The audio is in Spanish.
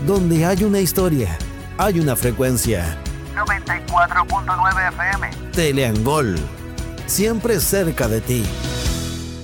Donde hay una historia, hay una frecuencia. 94.9 FM. Teleangol, siempre cerca de ti.